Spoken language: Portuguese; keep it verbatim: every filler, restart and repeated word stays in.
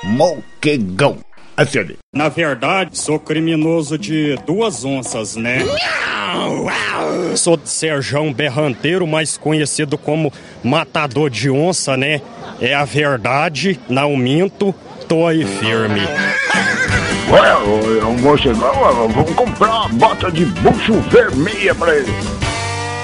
Moquegão. Acione. Na verdade, sou criminoso de duas onças, né? Sou de Serjão Berranteiro, mais conhecido como Matador de Onça, né? É a verdade, não minto, tô aí firme. Ué, o Moquegão, vamos comprar uma bota de bucho vermelha pra ele.